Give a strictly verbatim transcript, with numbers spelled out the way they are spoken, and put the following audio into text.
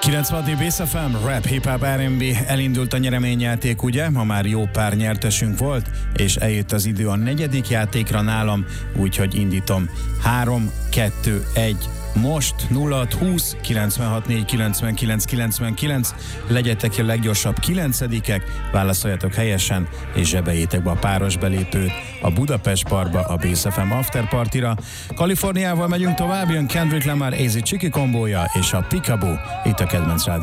kilencvenhat Bass ef em, Rap, Hip Hop, er and bé, elindult a nyereményjáték, ugye? Ma már jó pár nyertesünk volt, és eljött az idő a negyedik játékra nálam, úgyhogy indítom. három, kettő, egy, most nulla húsz kilencvenhat négy kilencvenkilenc kilencvenkilenc, legyetek a leggyorsabb kilencedikek, válaszoljatok helyesen, és zsebeljétek be a páros belépőt a Budapest Barba, a Bass ef em Afterpartyra. Kaliforniával megyünk tovább, jön Kendrick Lamar, á zé Csiki kombója és a Peekaboo, itt a kedvenc rádió.